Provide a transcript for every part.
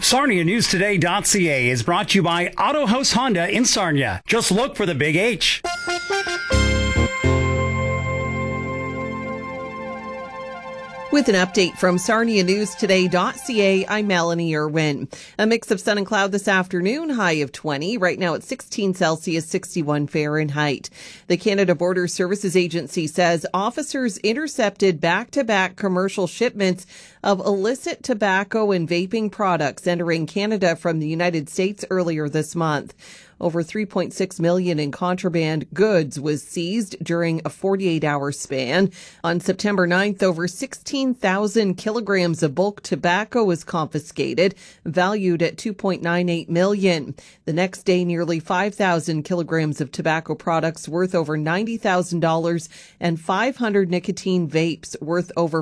SarniaNewsToday.ca is brought to you by Auto House Honda in Sarnia. Just look for the big H. With an update from SarniaNewsToday.ca, I'm Melanie Irwin. A mix of sun and cloud this afternoon, high of 20. Right now it's 16 Celsius, 61 Fahrenheit. The Canada Border Services Agency says officers intercepted back-to-back commercial shipments of illicit tobacco and vaping products entering Canada from the United States earlier this month. Over $3.6 million in contraband goods was seized during a 48-hour span. On September 9th, over 16,000 kilograms of bulk tobacco was confiscated, valued at $2.98 million. The next day, nearly 5,000 kilograms of tobacco products worth over $90,000 and 500 nicotine vapes worth over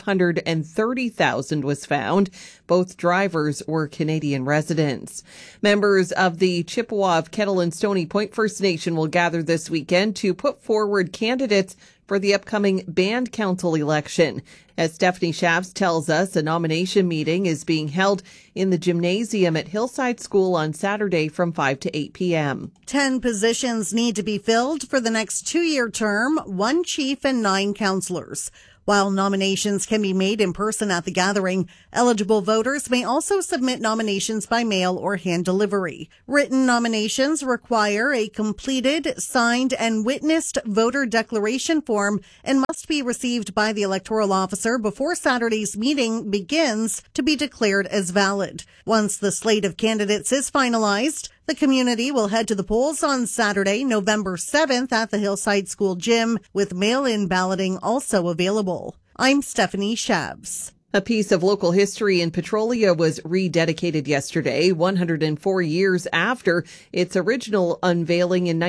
$530,000 was found. Both drivers were Canadian residents. Members of the Chippewa of Kettle and Stony Point First Nation will gather this weekend to put forward candidates for the upcoming Band Council election. As Stephanie Shabs tells us, a nomination meeting is being held in the gymnasium at Hillside School on Saturday from 5 to 8 p.m. 10 positions need to be filled for the next 2-year term, 1 chief and 9 councillors. While nominations can be made in person at the gathering, eligible voters may also submit nominations by mail or hand delivery. Written nominations require a completed, signed, and witnessed voter declaration form and must be received by the electoral officer before Saturday's meeting begins to be declared as valid. Once the slate of candidates is finalized, the community will head to the polls on Saturday, November 7th at the Hillside School Gym, with mail-in balloting also available. I'm Stephanie Shabs. A piece of local history in Petrolia was rededicated yesterday, 104 years after its original unveiling in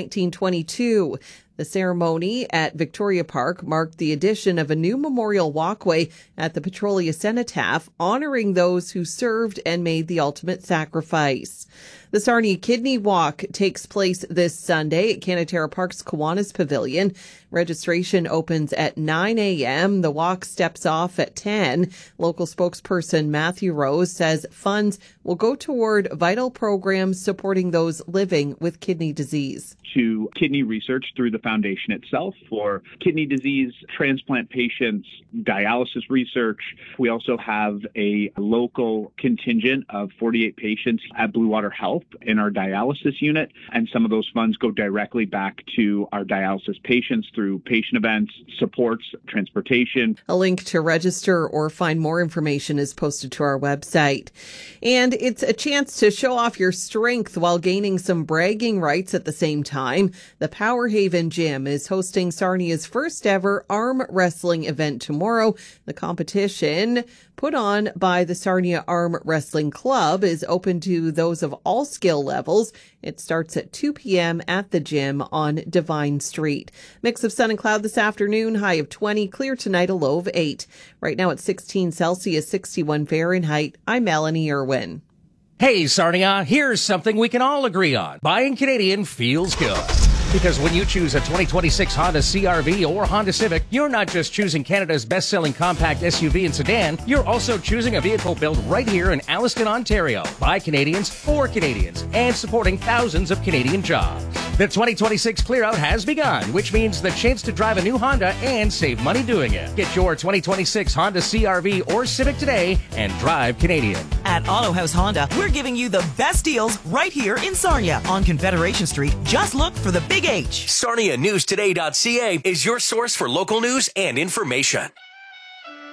1922. The ceremony at Victoria Park marked the addition of a new memorial walkway at the Petrolia Cenotaph, honoring those who served and made the ultimate sacrifice. The Sarnia Kidney Walk takes place this Sunday at Canaterra Park's Kiwanis Pavilion. Registration opens at 9 a.m. The walk steps off at 10. Local spokesperson Matthew Rose says funds will go toward vital programs supporting those living with kidney disease. To kidney research through the foundation itself for kidney disease, transplant patients, dialysis research. We also have a local contingent of 48 patients at Blue Water Health in our dialysis unit, and some of those funds go directly back to our dialysis patients through patient events, supports, transportation. A link to register or find more information is posted to our website. And it's a chance to show off your strength while gaining some bragging rights at the same time. The Power Haven Gym is hosting Sarnia's first ever arm wrestling event tomorrow. The competition, put on by the Sarnia Arm Wrestling Club, is open to those of all skill levels. It starts at 2 p.m. at the gym on Divine Street. Mix of sun and cloud this afternoon, high of 20, clear tonight, a low of 8. Right now it's 16 Celsius, 61 Fahrenheit. I'm Melanie Irwin. Hey, Sarnia, here's something we can all agree on. Buying Canadian feels good. Because when you choose a 2026 Honda CR-V or Honda Civic, you're not just choosing Canada's best-selling compact SUV and sedan, you're also choosing a vehicle built right here in Alliston, Ontario, by Canadians, for Canadians, and supporting thousands of Canadian jobs. The 2026 clear-out has begun, which means the chance to drive a new Honda and save money doing it. Get your 2026 Honda CR-V or Civic today and drive Canadian. At Auto House Honda, we're giving you the best deals right here in Sarnia on Confederation Street. Just look for the Big H. SarniaNewsToday.ca is your source for local news and information.